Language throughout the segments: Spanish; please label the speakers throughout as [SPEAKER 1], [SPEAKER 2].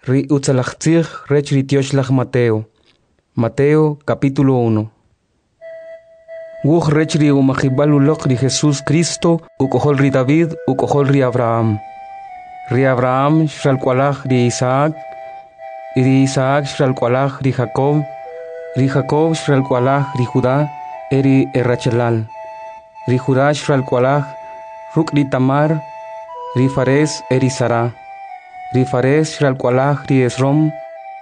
[SPEAKER 1] Ri utzalachtzig rech ritioshlag Mateo. Mateo capítulo 1. Wuch rech ri umachibal ulok ri Jesús Cristo, ukohol ri David, ukohol ri Abraham. Ri Abraham shalkwalach ri Isaac, ri Isaac shalkwalach ri Jacob, ri Jacob shalkwalach ri Judá, eri Errachelal. Ri Judá shalkwalach ruk ri Tamar, ri Fares eri Sara. Ri Fares shalkwalach ri Esrom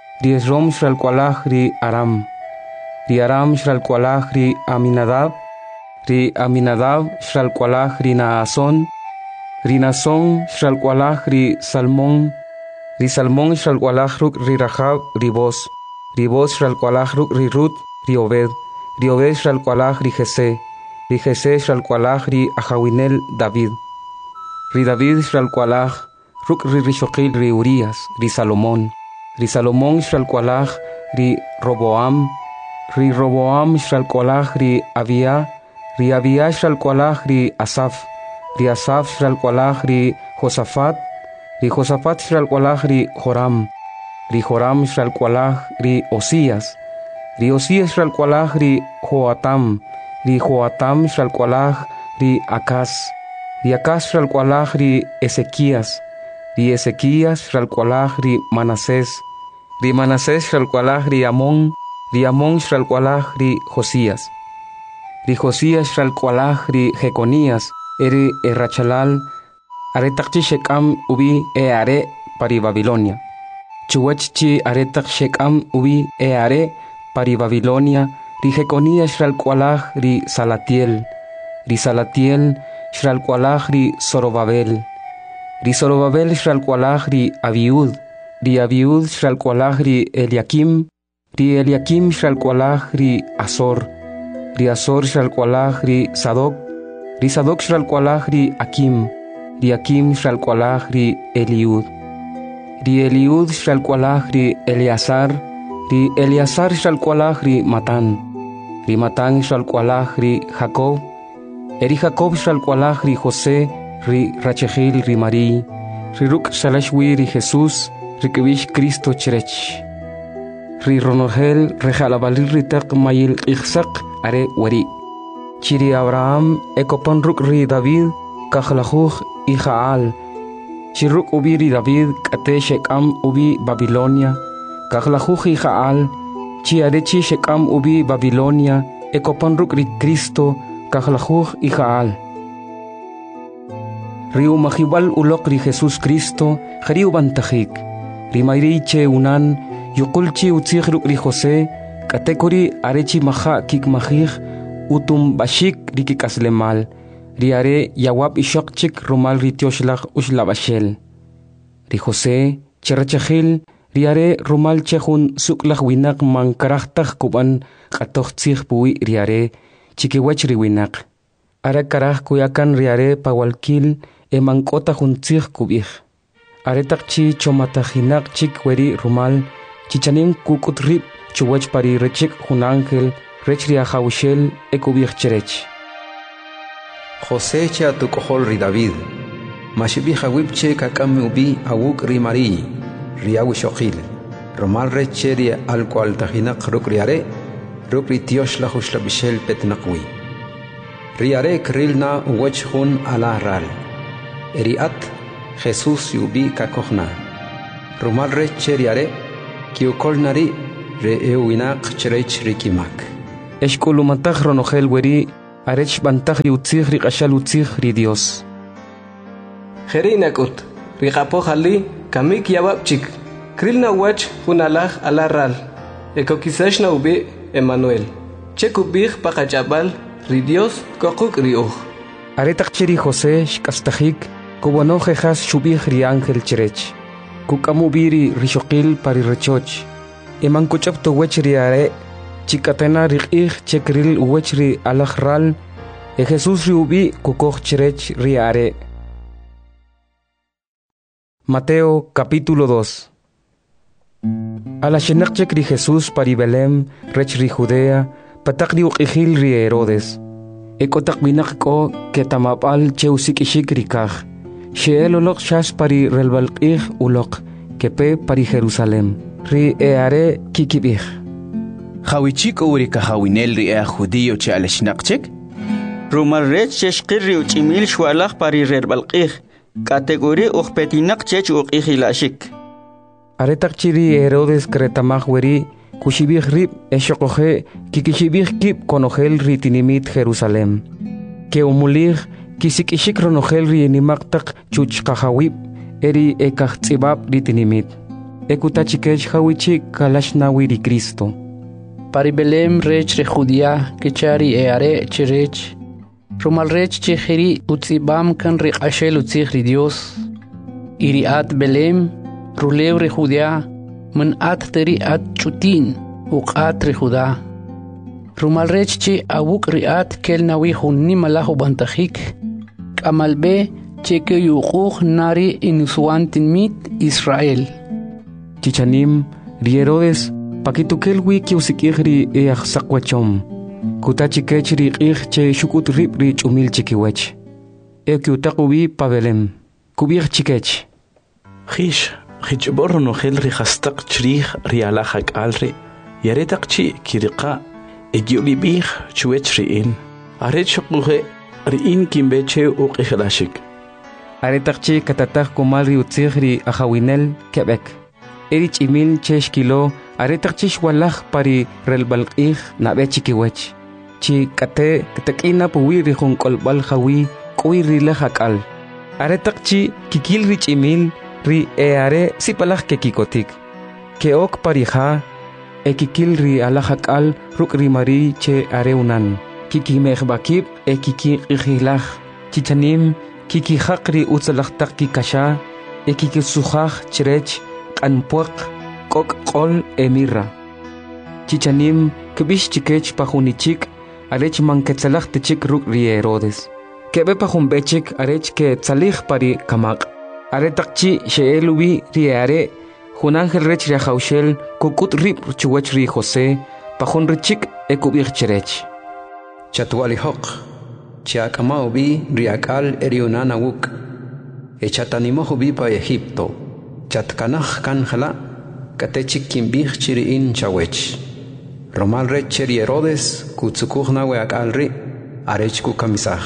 [SPEAKER 1] shalkwalach ri Aram. Ri Aram shalkwalach ri Aminadab. Ri Aminadab shalkwalach ri Naason. Ri Nason shalkwalach ri Salmón. Ri Salmón shalkwalach ruk ri Rahab ri Boz. Ri Boz shalkwalach ruk ri Rut ri Obed. Ri Obed shalkwalach ri Jesé. Ri Jesé shalkwalach ri Ahawinel David. Ri David shalkwalach ruk ri Rishoqil ri Urias, ri Salomón. Ri Salomón shalkwalach ri Roboam. Ri Roboam shalkwalach ri Abia. Ri Abia shalkwalach ri Asaf. Ri Asaf shalkwalach ri Josafat. Ri Josafat shalkwalach ri Joram. Ri Joram shalkwalach ri Osías. Ri Osías shalkwalach ri Joatam. Ri Joatam shalkwalach ri Acaz. Ri Acaz shalkwalach ri Ezequías. Ri Ezequías shalkwalach ri Manasés. Ri Manasés shalkwalach ri Amón. Ri Amón shalkwalach ri Josías. Ri Josías shalkwalach ri Jeconías, eri Errachelal. Aretachchi Shekam ubi are pari Babilonia. Chuwachchi aretach Shekam ubi are pari Babilonia. Ri Jeconías shalkwalach ri Salatiel. Ri Salatiel shalkwalach ri Zorobabel. Ri Zorobabel shalkwalach ri Abiud. Ri Abiud shalkwalach ri Eliakim. Ri Eliakim shalkwalach ri Azor. Ri Azor shalkwalach ri Sadoc. Ri Sadoc shalkwalach ri Akim. Ri Akim shalkwalach ri Eliud. Ri Eliud shalkwalach ri Eleazar. Ri Eleazar shalkwalach ri Matan. Ri Matan shalkwalach ri Jacob. Eri Jacob shalkwalach ri José, ri Rachegil ri Marí. Ri ruk shalashwi ri Jesús, ri kevish Cristo cherech. Ri Ronogel rejalabali ri tak mayil ichsak are wari. Chiri Abraham ekopon ruk ri David, kachlachuch Ijaal. Chiruk ubi ri David kate Shekam ubi Babilonia, kachlachuch Ijaal. Chi arechi Shekam ubi Babilonia, ekopon ruk ri Cristo, kachlachuch Ijaal. Riu mahibal ulok ri Jesús Cristo, jariu bantajik. Ri mayriche unan, yukulchi utzig ruk ri José, katekori arechi maha kik mahig, utum bashik ri kikaslemal. Ri are yawab ishokchik rumal ri tioshlach ushlabashel. Ri José, cherachachil, ri are rumal chehun suklach winak man karachtach kuban katochtzig bui ri are, chikiwach ri winak. Ara karach kuyakan ri are pawalkil, emankota juntzig kubich. Aretak chi chomatajinak chik weri rumal, chichanin kukutrip chuwach pari rechik junangel, rech ri ahawshel ekubich cherech.
[SPEAKER 2] José cha tu kohol ri David, mashibi hawipche kakame ubi awuk ri Marí, ri awishoqil, rumal reche ri alkwal tajinak ruk ri are, ruk ri tiosh la hushlabishel petnakwi. Ri are krilna uwech hun ala ral. Eriat Jesús yubi kakohna. Rumal reche ri are, kiukol nari re euinak cherech rikimak.
[SPEAKER 1] Eshkulumatach ronogel weri, arech bantach ri utzig ri qashal utzig ri Dios.
[SPEAKER 3] Jerinakut, ri qapohali, kamik yawapchik. Krilna wach hunalach ala ral. Ekokisashna ubi Emmanuel. Chekubich pakachabal, ri Dios kokuk ri uj.
[SPEAKER 1] Aretach cheri José shkastajik, kubano jejas shubich ri ángel cherech. Kukamubiri rishoqil pari rechoch. Emankuchap to wech ri are, chikatena rikih chekril wech ri alajral, e Jesús ri ubi kukoch cherech ri are. Mateo capítulo 2. A la shenakchek ri Jesús pari Belém, rech ri Judea, patak ri uqihil ri Herodes. Ekotak binak ko ketamapal cheusikishik rikaj. Sheel ulok shas pari relbalqih ulok, kepe pari Jerusalem. Ri eare kikibich.
[SPEAKER 4] Hawichik urika hawinel ri judío che aleshnaqchek?
[SPEAKER 5] Rumal rech cheshqirri uchimil shwalach pari rerbalqih. Category uqpetinak chech uqihilashik.
[SPEAKER 1] Aretaqchiri Herodes kretamaj weri kushibih rib eshokoje kikishibih kip konogel ritinimit Jerusalem. Que umulig kisikishik ronogel rienimaqtaq chuchqahawib eri ekajtzibab ritinimit. Ekutachikech hawichik kalashnawi Cristo.
[SPEAKER 6] Pari Belém rech re Judía kechari eare cherech. Rumal rech chejeri utzibam kan re ashel utzig ri Dios. Iriat Belém ruleu re Judía man at teri at chutin uqat re Judá. Rumal rech che awuk riat kel nawi hunni malahu bantajik. Kamalbe che ke yuquj nari inusuantin mit Israel.
[SPEAKER 1] Chichanim ri Herodes pakitukel wiki usikihri eachsakwachom. Kutachikech ri che shukut rib ri chumil chikiwech. Ekyutakubi pabelem. Kubir chikech.
[SPEAKER 4] Khish khijbor no khel ri khastaq chrih ri alahak alri. Yaretak chi kiriqa egiubi bih chuech riin. Aret shukuhe riin kimbeche uqikhlashik.
[SPEAKER 1] Aretakchi katatak kumal ri utzigri ahawinel Quebec. Erich imil chesh kilo aretakchish walaj pari relbalqih nabe chikiwech. Chi kate katakina puwiri jun kolbal jawi kuiri lajakal. Aretakchi kikil rich imil ri eare sipalaj kekikotik. Keok parija ekikil ri alajakal ruk ri mari che areunan. Kiki mehbakib ekiki ihilaj. Chichanim kiki hakri utzalajtak kikasha ekiki sujaj cherech anpuak kok qol emirra. Chichanim kebish chikech pajunichik arech manketsalaj techik ruk ri Herodes. Kebe pajumbechik arech ke tzalij pari kamak. Aretakchi sheelubi ri are junangel rech ri haushel kukut rib chuwech ri José pajun richik ekubich cherech.
[SPEAKER 2] Chatuali hok chiakama ubi riakal eriunana wuk echatanimo ubi pa Egipto chatkanaj kanjala katechik kimbih chiriin chawech romal rech ri Herodes kutsukujna weakalri arech kukamisaj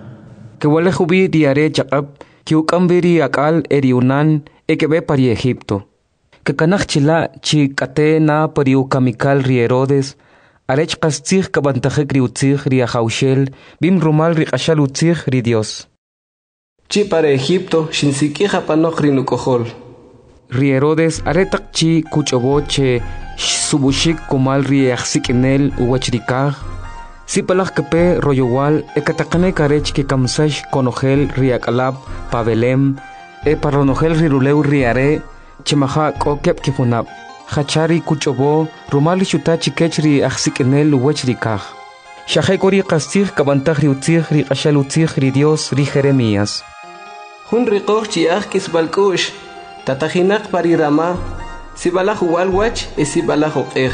[SPEAKER 1] que wale ubi diare chaqab kiukambiri akal eriunan ekebe pari Egipto que kanaj chila chi kate na pari ukamikal ri Herodes arech qastzig kabantajek ri utzig ri ahaushel bim rumal ri qashal utzig ri Dios.
[SPEAKER 3] Chi para Egipto shinsikija panok ri nukojol.
[SPEAKER 1] Ri Herodes aretak chi kuchoboche subushik kumal ri axsikinel uwachrikaj. Sipalaj kepe royowal ekatakane karech ke kamsash konogel ri akalab pa Belém paronogel ri ruleu ri are chimaja kokep kifunab. Hachari kuchobo rumali shutachi kechri axsikinel uwachrikaj. Shahekori qastig kabantaj ri utzig ri qashal utzig ri Dios ri Jeremías.
[SPEAKER 3] Hun riqoj chiaj kisbalkush tatajinak pari Rama sibalaj walwach sibalaj oqej.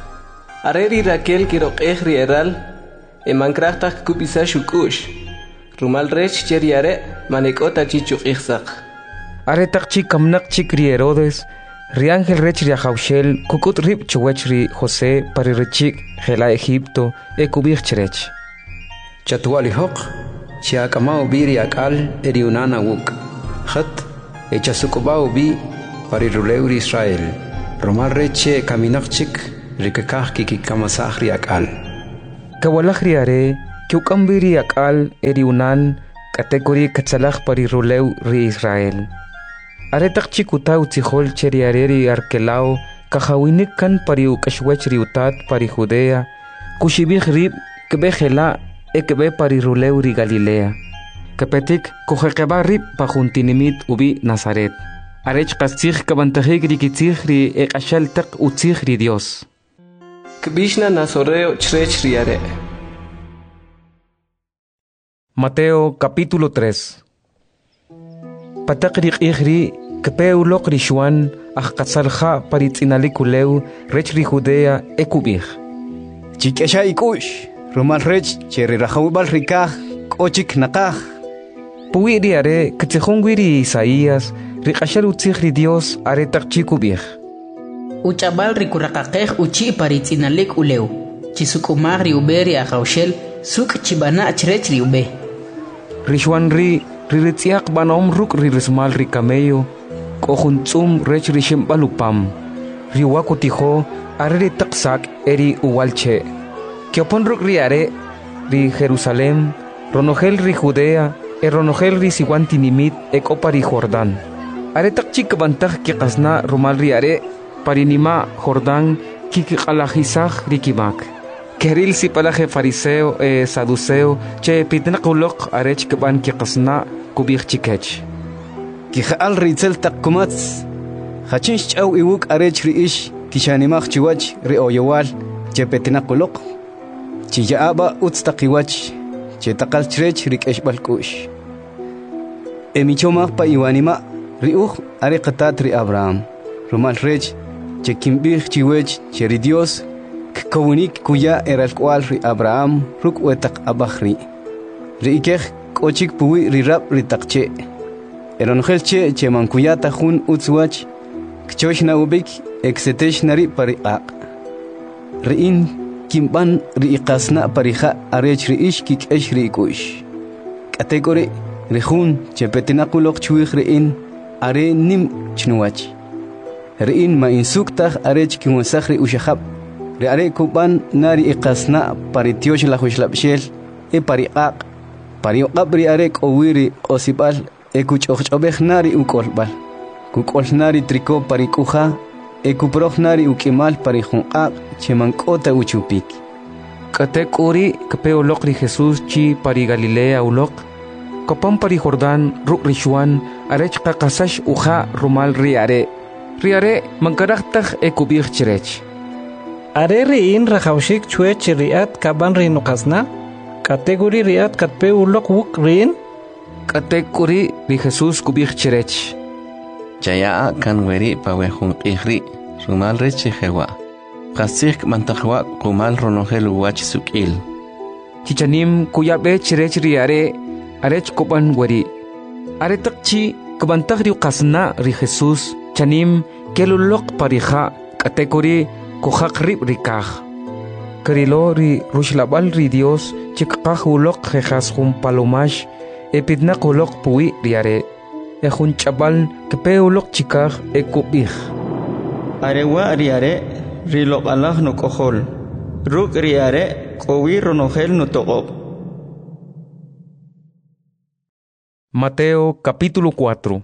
[SPEAKER 3] Areri Raquel kiroqej ri eral emankrajtaj kupisa shukush. Rumal rech cheriare manekota chichuqijsaq.
[SPEAKER 1] Aretakchi kamnak chik ri Herodes ri ángel rech ri ahaushel kukut rib chuwech ri José pari richik jela Egipto ekubich cherech.
[SPEAKER 2] Chatuali hok chiakama ubi riakal eriunana wuk khat echasukuba ubi pari ruleu ri Israel romal reche kaminakchik rikakaj kikikamasaj riakal.
[SPEAKER 1] Kawalaj ri are kiukambiri akal eriunan katekori katsalaj pari ruleu ri Israel. Aretak chikuta utzijol cheriareri arkelao kajawinik kan pari ukashwech ri utat pari Judea kushibij rib kebe jela ekebe pari ruleu ri Galilea kepetik kujekeba rib pajuntinimit ubi Nazaret arech qastzig kabantajik ri kitzig ri ekashal tak utzig ri Dios.
[SPEAKER 3] Kbishna nazoreo chrech riare.
[SPEAKER 1] Mateo capítulo 3. Patakrik ihri kepeuloq rishuan ajqatsalja paritzinalikuleu rech ri Judea ekubij.
[SPEAKER 7] Chikesha ikush rumal rech cheri rajawibal rikaj kochik nakaj.
[SPEAKER 1] Puwi ri are kitzijun wiri Isaías riqashal utzig ri Dios are taqchiku bih.
[SPEAKER 6] Uchabal rikuraqaqej uchi paritzinalik uleu. Chisukumag ri uberi ajaushel suk chibana achrech ri ube.
[SPEAKER 1] Rishwan ritziaq banom ruk rismal ri camello. Kohuntzum rech rishim balupam. Riwaku tijo are ri taqsak eri uwalche. Kiopon ruk ri are ri Jerusalem. Ronogel ri Judea. Ronogel ri siwantinimit ekopa ri Jordán. Are taqchik bantag kiqasna rumal ri are. Parinima Jordán kikiqalajisaj rikimak. Keril si palaje fariseo saduceo che pitnaqulok arech kban kiqasna kubich chikech.
[SPEAKER 7] Kijaal ritzel taqkumats. Hachinch chaw iwuk arech riish kishanimaj chiwach ri oyowal che petnaqulok. Chiyaaba utstaqiwach che taqal chrech rikesh balkush. Emichomaj pa iwanima riuj are qatat ri Abraham. Rumal rech che kimbih chiwech che ri Dios kawunik kuya eral kwal ri Abraham ruk wetak abahri ri ikej kochik puwi ri rap ri taqche eronjel che man kuyata jun utzwach kchosh na ubik exetesh nari pariqaq ri in kimban ri iqasna parija arech ri ish kikesh ri kush kategori ri jun che petinaquloq chwih ri in are nim chnuwach Riin ma insuktaj arech kimusajri ushahab. Ri are kuban nari iqasna paritiosh la hushlabshel e pariqaq. Parioqab ri are qowiri qosibal e kuch'oqch'obej nari ukolbal. Kukol nari triko parikuja e kuproj nari ukimal parijunqaq chemank'ota uchupik.
[SPEAKER 1] Katek uri kapeo lok ri Jesús chi pari Galilea ulok. Kopam pari Jordán ruk rishuan arech qaqasash uja rumal ri are. Riare mankaraktaj ekubich chirech.
[SPEAKER 8] Are riin rajaushik chuech riat kaban rin uqasna. Kategori riat katpe ulok wuk rin.
[SPEAKER 1] Kategori ri Jesús kubich chirech.
[SPEAKER 9] Chaya kan weri pawehun ihri. Rumal rechi hewa. Kasik mantajwa kumal ronogel uwach sukil.
[SPEAKER 1] Chichanim kuyabe chirech riare arech kopan weri. Are takchi kabantaj ri uqasna ri Jesús. Chanim kelulok parija kategori kuhak rib rikaj. Kerilo ri rushlabal ri Dios chikaj ulok jejas jun palomash epidnak ulok puwi riare. Ejun chabal kepe ulok chikaj ekubij.
[SPEAKER 5] Arewa riare rilok alah no kohol. Ruk riare kowi ronogel no togob.
[SPEAKER 1] Mateo capítulo 4.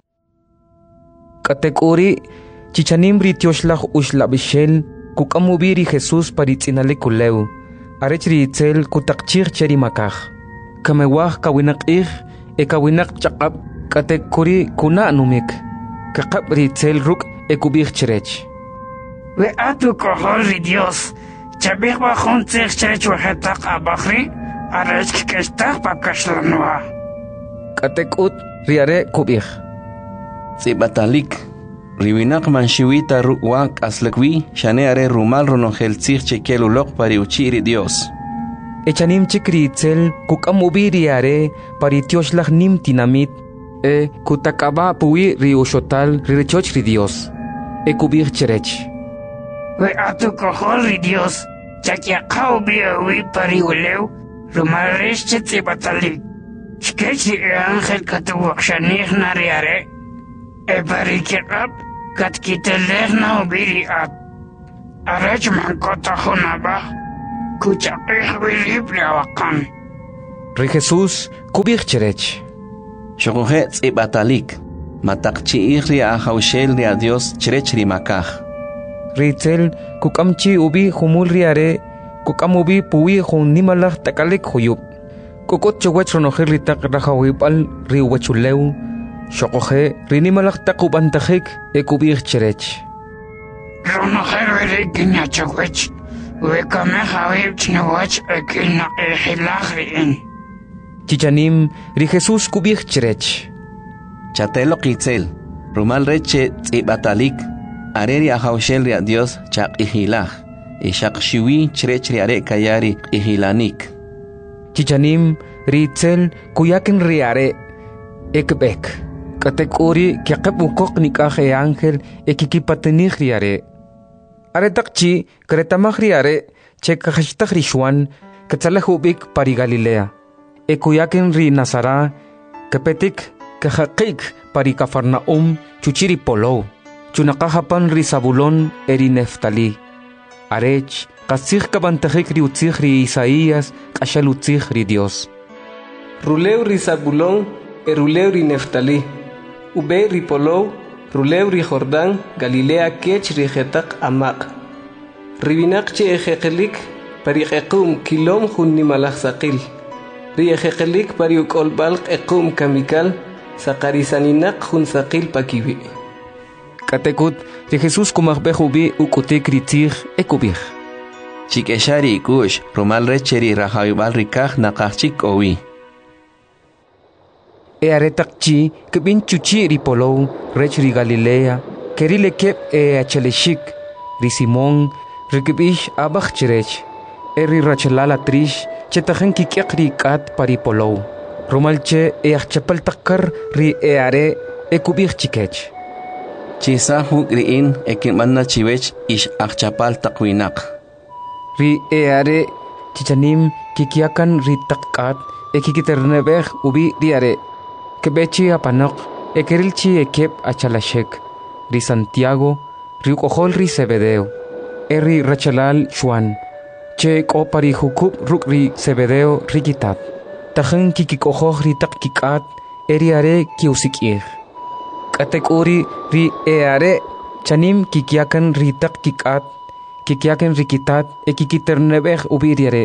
[SPEAKER 1] Kategori chichanim ritioshlah ushlabishel kukamubiri Jesús paritzinale kuleu arech ritzel kutakchir cherimakaj kamewah kawinak kawinak chaqab kategori kuna numik kakab ritzel ruk ekubich cherech
[SPEAKER 10] we atu kohol ri Dios chabih bajun tzich cherech wahetak abahri arech kestah pakashlanwa
[SPEAKER 1] katekut riare kubich
[SPEAKER 9] Zibatalik. Riwinak manshiwita ruwak aslakwi shane are rumal ronogel tzich chekelulok pari uchiri Dios.
[SPEAKER 1] Echanim chikritzel kukamubiri are paritioshlah nim tinamit kutakaba puwi riushotal rirechoch ri Dios. Ekubir cherech.
[SPEAKER 10] We atu kohol ri Dios chakyaqaw biawi pari uleu rumal resh chetzibatalik. Shkech ri angel katuwak shanih nariare. Ebarikirab kat kiteleh na ubiri at arach mankota hunaba kuchaqih wilib lawakan.
[SPEAKER 1] Ri Jesús kubich cherech.
[SPEAKER 9] Shogohe tsibatalik. Matakchi ihri ahaushel ri a Dios cherech rimakaj.
[SPEAKER 1] Ritzel kukamchi ubi humul riare kukamubi puwi hun nimalaj takalek huyub. Kukot chowach ronogel ritak rajawipal riwachuleu. Shokoje rinimalak takubantajik ekubich cherech.
[SPEAKER 10] Ronogel werikinya chowach wekame hawib chnawach ekilna ehilagriin.
[SPEAKER 1] Chichanim ri Jesús kubich cherech.
[SPEAKER 9] Chatelo kitzel. Rumal reche tsibatalik. Areri ahaushel ri a Dios chak ihilaj. Ishak shiwi cherech riare kayari ihilanik.
[SPEAKER 1] Chichanim ritzel kuyakin riare ekbek. katekuri kiaqabukok nikaje ángel ekikipatenihri are. Are takchi kretamahri are che kahashtahri Juan katsalahubik pari Galilea. Ekuyaken ri Nazara kepetik kahaqik pari Cafarnaum chuchiri Polou. Chunakahapan ri Zabulón eri Neftali. Arech kasih kabantahik ri utzih ri Isaías kashal utzih ri Dios.
[SPEAKER 3] Ruleu ri Zabulón eruleu ri Neftali. Ube ri Polou, ruleu ri Jordán, Galilea kech ri Getak amaq. Ribinak che ejekelik pari equm kilom hun nimalach saqil. Ri ejekelik pari ukolbalq equm kamikal, saqarisaninak hun saqil pakibi.
[SPEAKER 1] Katekut ri Jesús kumahbehubi ukutik ri tzih ekubih.
[SPEAKER 9] Chikeshari kush, rumal recheri rahayubal rikaj nakachik owi.
[SPEAKER 1] Aretakchi kebin chuchi ri Polou rech ri Galilea kerile kep acheleshik ri Simón rikibish abach chirech eri rachelala trish chetajen kikiak ri kat pari Polou romalche achapal takkar ri are ekubich chikech
[SPEAKER 9] chisa huk riin ekinmanna chiwech ish achapal takwinak
[SPEAKER 1] ri are chichanim kikiakan ri takkat ekikiternebeh ubi ri are Kebechi apanok, ekerilchi ekep achalashek, ri Santiago, ri ukohol ri Zebedeo, eri rachalal Juan, che kopari hukub ruk ri Zebedeo rikitat, tajen kikikohoh ri takkikat, eri are kiusikir. Katekuri ri are, chanim kikiakan ri takkikat, kikiakan rikitat, ekikiternebeh ubiriare.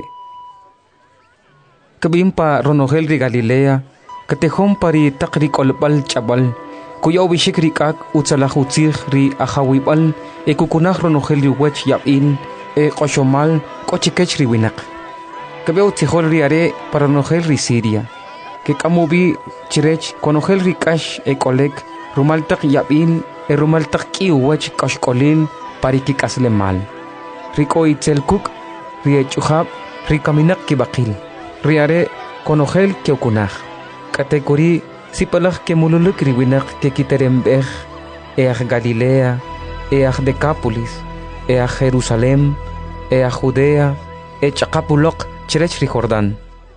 [SPEAKER 1] Kabimpa ronogel ri Galilea, Katehom pari takri kolbal chabal, kuyaw bishik rikak utsalahutzik ri ahawibal, kukunah ronogel ri wech yabin, koshomal kochikech ri winak. Kabeo tihol ri are para ronogel ri Siria, que kamubi chirech konogel ri kash kolek, rumaltak yabin, rumaltak ki wech kashkolin pari kikasle mal. Riko itzelkuk, ri echuhab, ri kaminak kibakil, ri are konogel keukunah. Kategori sipalak ke mululuk riwinak ke kiterembeh Galilea, Decapolis, Jerusalem, Judea, Chacapulok, Chirech ri Jordán.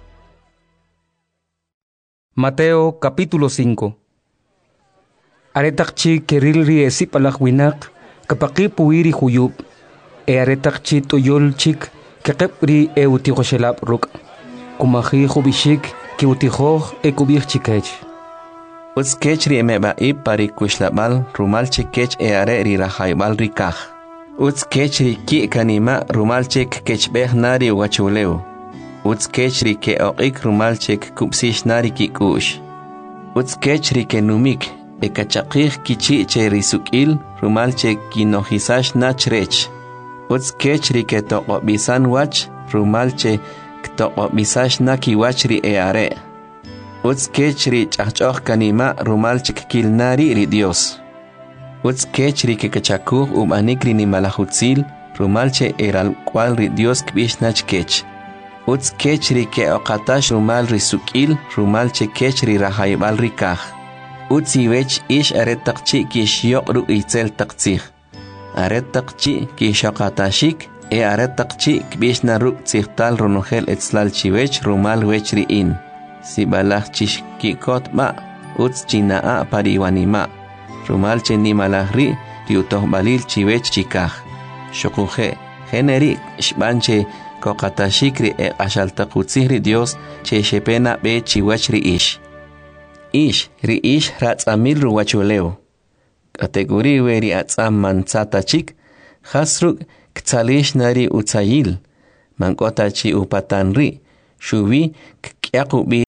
[SPEAKER 1] Mateo capítulo 5. Aretakchi keril ri sipalak winak kapaki puiri huyub, aretakchi tuyol chik kekep ri eutigoshelap ruk, kumahi hubishik kiutihoh ekubih chikech.
[SPEAKER 9] Utskech ri emebaib pari kushlabal rumal chikech are ri rahaybal rikaj. Utskech ri ki kanima rumal chik kechbeh nari wachuleu. Utskech ri ke oqik rumal chik kupsish nari kikush. Utskech ri ke numik ekachaqih kichi che risukil rumal chik kinohisash nachrech. Utskech ri ke toqobisan wach rumal che Ktoqo misash na kiwach ri are. Utskech ri chachok kanima rumal chikil nari ri Dios. Utskech ri kekachakuh umanik ri nimalahutzil rumal che eral cual ri Dios kbish nachkech. Utskech ri ke oqatash rumal ri sukil rumal che kech ri rahaybal ri kaj. Utziwech ish aretakchi kish yok ru itzel taktzih. Aretakchi kish oqatashik aretakchi kbishna ruk tzihtal ronogel etzlal chiwech rumal wech riin. Sibalach chish kikot ma, utz chinaa pariwanima. Rumal chenimalach ri, riutoh balil chiwech chikaj. Shokuje, generik, shbanche, kokatashik ri ashaltakutzih ri Dios, che shepena be chiwech ri ish. Ri ish ratzamil ruwachuleo. Kategoriwe ri atzam manzatachik, hasruk, Ktsalish nari utsayil, mankotachi upatanri, shubi kyakubi.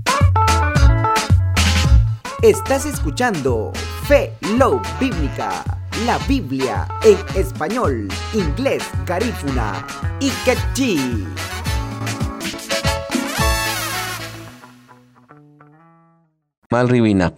[SPEAKER 11] Estás escuchando Fe Low Bíblica, la Biblia en español, inglés, garífuna y quechí.
[SPEAKER 9] Malriwinak.